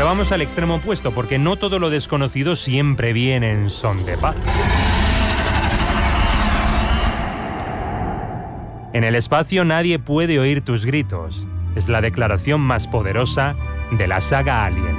Pero vamos al extremo opuesto, porque no todo lo desconocido siempre viene en son de paz. En el espacio nadie puede oír tus gritos. Es la declaración más poderosa de la saga Alien.